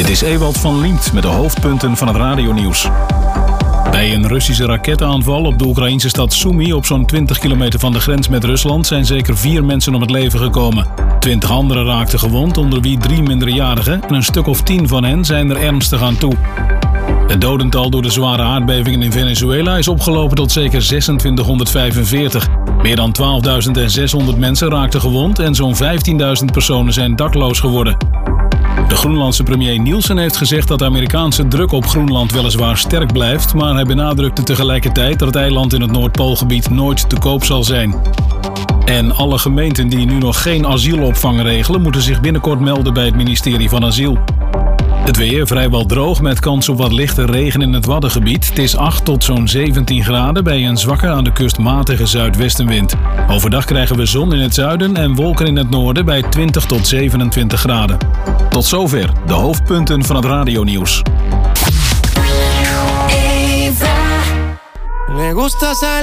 Dit is Ewald van Liemt met de hoofdpunten van het radionieuws. Bij een Russische raketaanval op de Oekraïnse stad Sumy op zo'n 20 kilometer van de grens met Rusland zijn zeker 4 mensen om het leven gekomen. 20 anderen raakten gewond, onder wie 3 minderjarigen en een stuk of 10 van hen zijn er ernstig aan toe. Het dodental door de zware aardbevingen in Venezuela is opgelopen tot zeker 2645. Meer dan 12.600 mensen raakten gewond en zo'n 15.000 personen zijn dakloos geworden. De Groenlandse premier Nielsen heeft gezegd dat de Amerikaanse druk op Groenland weliswaar sterk blijft, maar hij benadrukte tegelijkertijd dat het eiland in het Noordpoolgebied nooit te koop zal zijn. En alle gemeenten die nu nog geen asielopvang regelen, moeten zich binnenkort melden bij het ministerie van Asiel. Het weer vrijwel droog met kans op wat lichte regen in het Waddengebied. Het is 8 tot zo'n 17 graden bij een zwakke aan de kust matige zuidwestenwind. Overdag krijgen we zon in het zuiden en wolken in het noorden bij 20 tot 27 graden. Tot zover de hoofdpunten van het radionieuws.